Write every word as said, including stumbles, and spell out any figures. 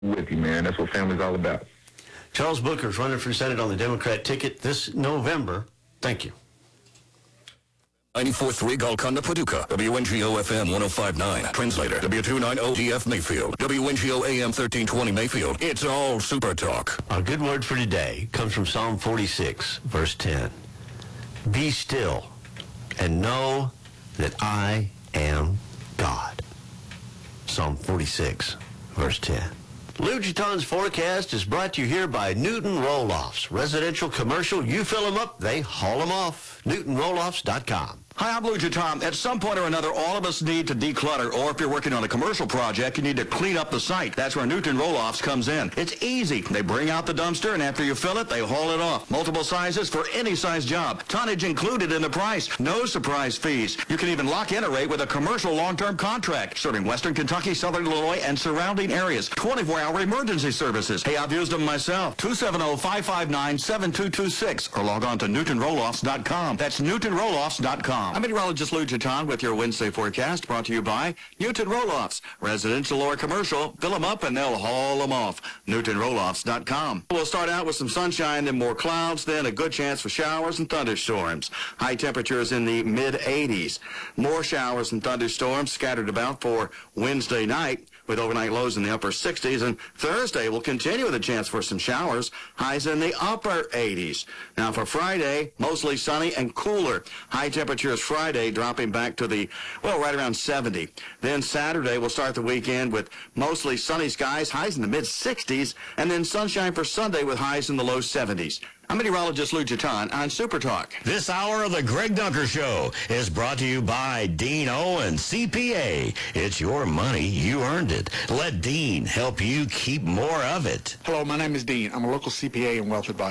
with you, man. That's what family's all about. Charles Booker's running for Senate on the Democrat ticket this November. Thank you. ninety-four point three Golconda, Paducah. W N G O F M one oh five point nine. Translator. W two ninety G F Mayfield. W N G O A M thirteen twenty Mayfield. It's all Super Talk. Our good word for today comes from Psalm forty-six, verse ten. Be still and know that I am God. Psalm forty-six, verse ten. Lou Giton's forecast is brought to you here by Newton Roll-Offs. Residential, commercial, you fill them up, they haul them off. Newton Roll Offs dot com. Hi, I'm Lou Giton. At some point or another, all of us need to declutter, or if you're working on a commercial project, you need to clean up the site. That's where Newton Roll-Offs comes in. It's easy. They bring out the dumpster, and after you fill it, they haul it off. Multiple sizes for any size job. Tonnage included in the price. No surprise fees. You can even lock in a rate with a commercial long-term contract, serving Western Kentucky, Southern Illinois, and surrounding areas. twenty-four hour emergency services. Hey, I've used them myself. two seven zero, five five nine, seven two two six, or log on to Newton Roll Offs dot com. That's Newton Roll Offs dot com. I'm meteorologist Lou Giton with your Wednesday forecast, brought to you by Newton Roll-Offs. Residential or commercial, fill them up and they'll haul them off. Newton Roll Offs dot com. We'll start out with some sunshine, then more clouds, then a good chance for showers and thunderstorms. High temperatures in the mid eighties. More showers and thunderstorms scattered about for Wednesday night, with overnight lows in the upper sixties, and Thursday will continue with a chance for some showers, highs in the upper eighties. Now for Friday, mostly sunny and cooler. High temperatures Friday dropping back to the, well, right around seventy. Then Saturday, we'll start the weekend with mostly sunny skies, highs in the mid sixties, and then sunshine for Sunday with highs in the low seventies. I'm meteorologist Lou Giton on Super Talk. This hour of the Greg Dunker Show is brought to you by Dean Owen C P A. It's your money. You earned it. Let Dean help you keep more of it. Hello, my name is Dean. I'm a local C P A and wealth advisor.